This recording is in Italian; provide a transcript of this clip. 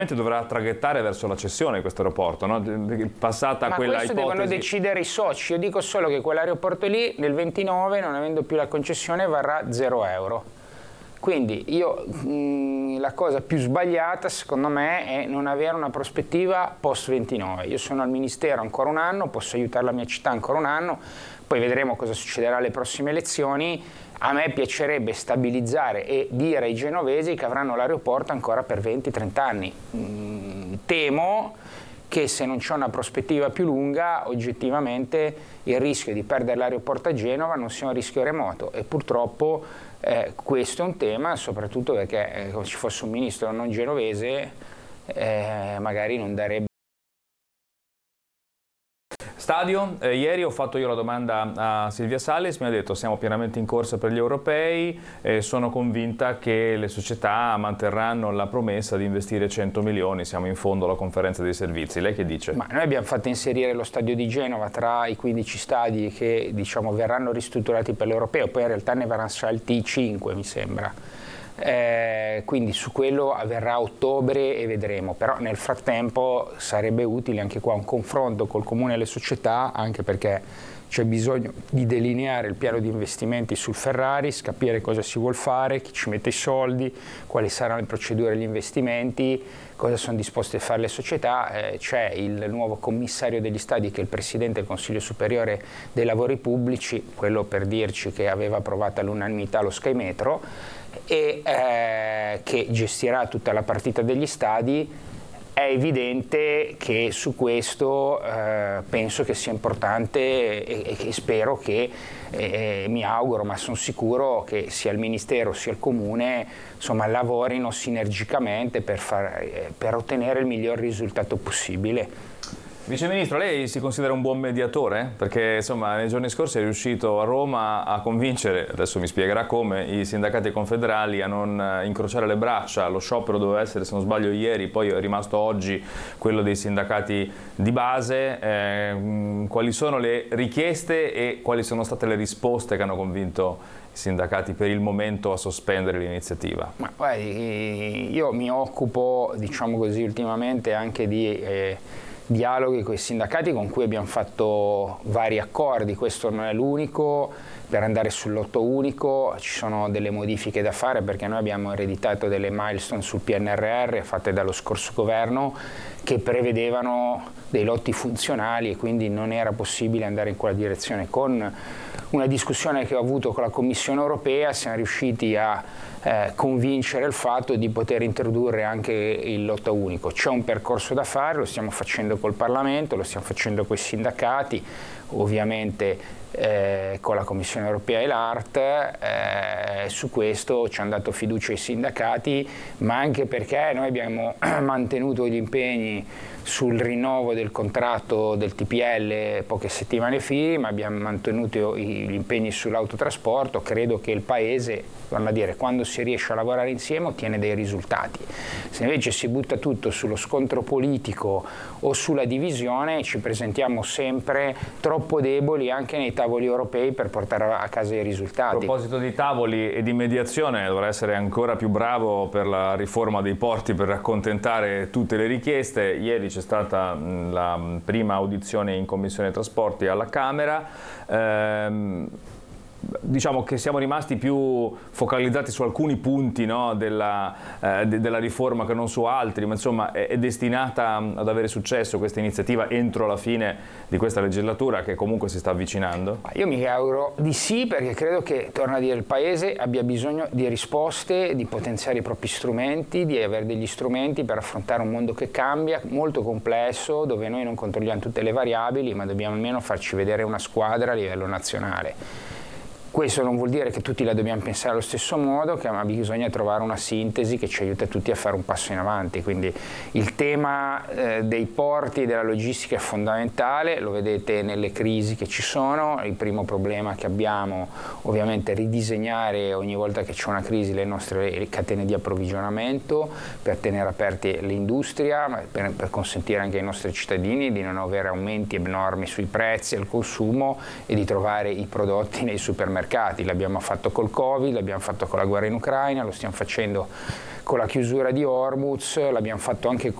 dovrà traghettare verso la cessione di questo aeroporto, no? Passata ma quella questo ipotesi. devono decidere i soci. Io dico solo che quell'aeroporto lì nel 29, non avendo più la concessione, varrà 0 euro. Quindi la cosa più sbagliata secondo me è non avere una prospettiva post 29. Io sono al Ministero ancora un anno, posso aiutare la mia città ancora un anno, poi vedremo cosa succederà alle prossime elezioni. A me piacerebbe stabilizzare e dire ai genovesi che avranno l'aeroporto ancora per 20-30 anni. Temo che se non c'è una prospettiva più lunga, oggettivamente il rischio di perdere l'aeroporto a Genova non sia un rischio remoto, e purtroppo questo è un tema, soprattutto perché se ci fosse un ministro non genovese magari non darebbe. Stadio, ieri ho fatto io la domanda a Silvia Salis, mi ha detto siamo pienamente in corsa per gli europei e sono convinta che le società manterranno la promessa di investire 100 milioni, siamo in fondo alla conferenza dei servizi. Lei che dice? Ma noi abbiamo fatto inserire lo stadio di Genova tra i 15 stadi che verranno ristrutturati per l'europeo, poi in realtà ne verranno scelti 5 mi sembra. Quindi su quello avverrà a ottobre e vedremo, però nel frattempo sarebbe utile anche qua un confronto col comune e le società, anche perché c'è bisogno di delineare il piano di investimenti sul Ferraris, capire cosa si vuol fare, chi ci mette i soldi, quali saranno le procedure e gli investimenti, cosa sono disposte a fare le società. C'è il nuovo commissario degli stadi che è il presidente del Consiglio Superiore dei Lavori Pubblici, quello per dirci che aveva approvato all'unanimità lo Sky Metro, e che gestirà tutta la partita degli stadi. È evidente che su questo penso che sia importante e spero che, mi auguro, ma sono sicuro che sia il Ministero sia il Comune lavorino sinergicamente per ottenere il miglior risultato possibile. Vice Ministro, lei si considera un buon mediatore? Perché insomma nei giorni scorsi è riuscito a Roma a convincere, adesso mi spiegherà come, i sindacati confederali a non incrociare le braccia. Lo sciopero doveva essere, se non sbaglio, ieri, poi è rimasto oggi quello dei sindacati di base. Quali sono le richieste e quali sono state le risposte che hanno convinto i sindacati per il momento a sospendere l'iniziativa? Ma guardi, io mi occupo, diciamo così, ultimamente anche di dialoghi con i sindacati con cui abbiamo fatto vari accordi. Questo non è l'unico. Per andare sul lotto unico ci sono delle modifiche da fare, perché noi abbiamo ereditato delle milestone sul PNRR fatte dallo scorso governo che prevedevano dei lotti funzionali e quindi non era possibile andare in quella direzione. Con una discussione che ho avuto con la Commissione europea siamo riusciti a convincere il fatto di poter introdurre anche il lotto unico. C'è un percorso da fare, lo stiamo facendo col Parlamento, lo stiamo facendo con i sindacati, ovviamente con la Commissione europea e l'ART. Su questo ci hanno dato fiducia i sindacati, ma anche perché noi abbiamo mantenuto gli impegni sul rinnovo del contratto del TPL poche settimane fa, abbiamo mantenuto gli impegni sull'autotrasporto. Credo che il Paese, vanno a dire, quando si riesce a lavorare insieme ottiene dei risultati. Se invece si butta tutto sullo scontro politico o sulla divisione, ci presentiamo sempre troppo deboli anche nei tavoli europei per portare a casa i risultati. A proposito di tavoli e di mediazione, dovrà essere ancora più bravo per la riforma dei porti per accontentare tutte le richieste. Ieri c'è stata la prima audizione in Commissione Trasporti alla Camera. Diciamo che siamo rimasti più focalizzati su alcuni punti, no, della riforma che non su altri, ma insomma è destinata ad avere successo questa iniziativa entro la fine di questa legislatura, che comunque si sta avvicinando? Io mi auguro di sì, perché credo che, torno a dire, il Paese abbia bisogno di risposte, di potenziare i propri strumenti, di avere degli strumenti per affrontare un mondo che cambia, molto complesso, dove noi non controlliamo tutte le variabili, ma dobbiamo almeno farci vedere una squadra a livello nazionale. Questo non vuol dire che tutti la dobbiamo pensare allo stesso modo, ma bisogna trovare una sintesi che ci aiuta tutti a fare un passo in avanti. Quindi il tema dei porti e della logistica è fondamentale, lo vedete nelle crisi che ci sono. Il primo problema che abbiamo ovviamente è ridisegnare ogni volta che c'è una crisi le nostre catene di approvvigionamento per tenere aperte l'industria, ma per consentire anche ai nostri cittadini di non avere aumenti abnormi sui prezzi al consumo e di trovare i prodotti nei supermercati mercati, l'abbiamo fatto col Covid, l'abbiamo fatto con la guerra in Ucraina, lo stiamo facendo con la chiusura di Hormuz, l'abbiamo fatto anche